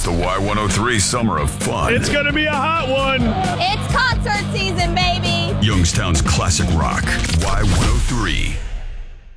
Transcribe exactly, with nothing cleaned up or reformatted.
the Y one oh three Summer of Fun. It's going to be a hot one. It's concert season, baby. Youngstown's classic rock, Y one oh three.